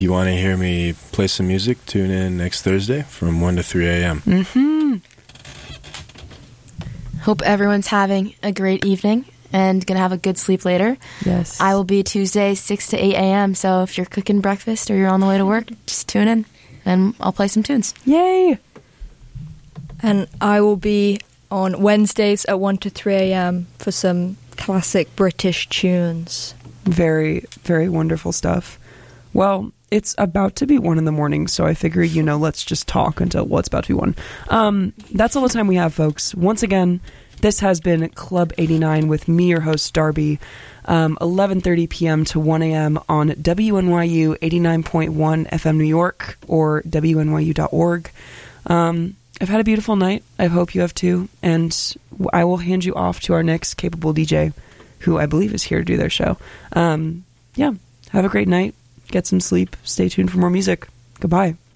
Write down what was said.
You want to hear me play some music? Tune in next Thursday from 1 to 3 a.m. Mm-hmm. Hope everyone's having a great evening and going to have a good sleep later. Yes. I will be Tuesday, 6 to 8 a.m., so if you're cooking breakfast or you're on the way to work, just tune in, and I'll play some tunes. Yay! And I will be on Wednesdays at 1 to 3 a.m. for some classic British tunes. Very, very wonderful stuff. Well, it's about to be 1 in the morning, so I figure, let's just talk until it's about to be 1. That's all the time we have, folks. Once again, this has been Club 89 with me, your host, Darby, 11:30 p.m. to 1 a.m. on WNYU 89.1 FM New York or WNYU.org. I've had a beautiful night. I hope you have too. And I will hand you off to our next capable DJ, who I believe is here to do their show. Have a great night. Get some sleep. Stay tuned for more music. Goodbye.